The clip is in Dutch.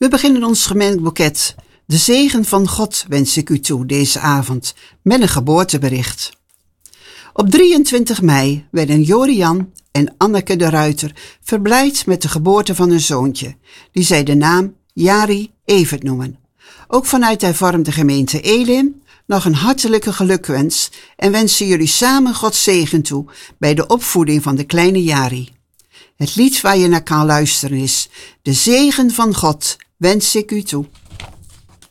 We beginnen ons gemeenteboeket. De zegen van God wens ik u toe deze avond met een geboortebericht. Op 23 mei werden Jorian en Anneke de Ruiter verblijd met de geboorte van een zoontje, die zij de naam Jari Evert noemen. Ook vanuit de hervormde gemeente Elim nog een hartelijke gelukwens en wensen jullie samen Gods zegen toe bij de opvoeding van de kleine Jari. Het lied waar je naar kan luisteren is: De zegen van God wens ik u toe.